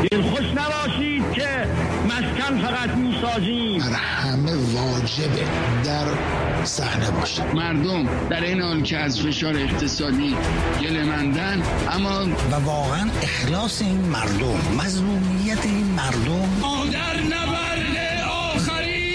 دلخوش نباشید که مسکن فقط میسازیم. بر همه واجبه در صحنه باشه. مردم در این حال که از فشار اقتصادی گله‌مندن، اما و واقعا اخلاص این مردم، مظلومیت این مردم در نبرد آخری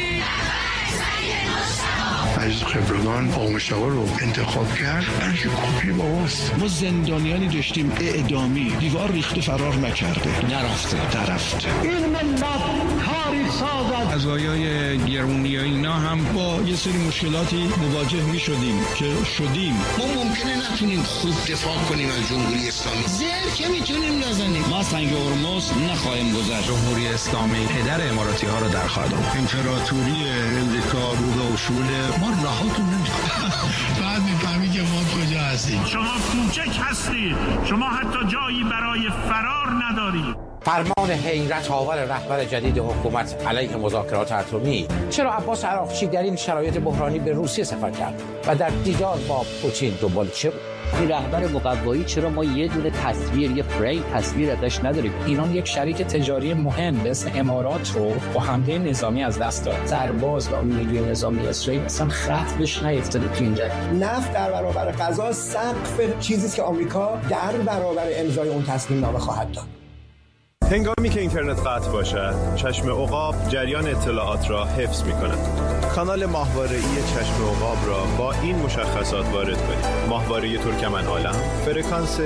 عزیز خبرگان آقا مشتاق رو انتخاب کرد، برای کپی باباست. ما زندانیانی داشتیم اعدامی، دیوار ریخته فرار نکرده، نرفته. این ملت تاریخ سازد. قضایای گرونی اینا هم با یه سری مشکلاتی مواجه می شدیم که شدیم. ما ممکنه نتونیم خوب دفاع کنیم از جمهوری اسلامی، زر که میتونیم نزنیم. ما سنگ هرمز نخواهیم گذشت. جمهوری اسلامی پدر اماراتی ها رو در خواهد آورد. امپراتوری امریکا رو و شوله ما راهاتون نمیدونم. بعد میفهمی که ما کجا هستیم. شما کوچک هستید، شما حتی جایی برای فرار ندارید. فرمان حیرت آور رهبر جدید حکومت علیه مذاکرات اتمی. چرا عباس عراقچی در این شرایط بحرانی به روسیه سفر کرد و در دیدار با پوتین دنبال چه بود؟ این رهبر مقوایی چرا ما یه دونه تصویر، یه فریم تصویر ازش نداریم؟ ایران یک شریک تجاری مهم به اسم امارات رو با حمله نظامی از دست داد. سرباز و نیروی نظامی اسرائیل اصلا خط بهش نیفتاده تو این جنگ. نفت در برابر غذا سقف چیزی که آمریکا در برابر امضای اون تصمیم نامه خواهد داد. هنگامی که اینترنت قطع باشد، چشم عقاب جریان اطلاعات را حفظ می‌کند. کانال ماهواره‌ای چشم عقاب را با این مشخصات وارد کنید: ماهواره ترکمن‌عالم، فرکانس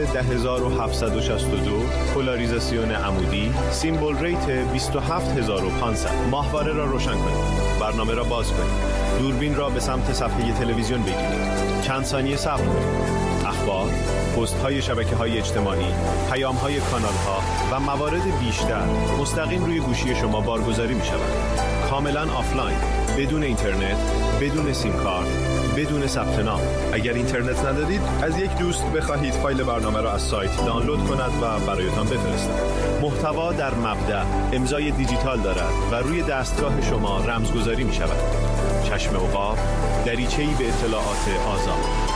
10762، پولاریزاسیون عمودی، سیمبل ریت 27500. ماهواره را روشن کنید. برنامه را باز کنید. دوربین را به سمت صفحه تلویزیون بگیرید. چند ثانیه صبر کنید. اخبار، پست‌های شبکه‌های اجتماعی، پیام‌های کانال‌ها و موارد بیشتر مستقیم روی گوشی شما بارگذاری می‌شود. کاملاً آفلاین، بدون اینترنت، بدون سیم کارت، بدون ثبت نام. اگر اینترنت ندارید، از یک دوست بخواهید فایل برنامه را از سایت دانلود کند و برایتان بفرستد. محتوا در مبدأ امضای دیجیتال دارد و روی دستگاه شما رمزگذاری می‌شود. چشم عقاب، دریچه‌ای به اطلاعات آزاد.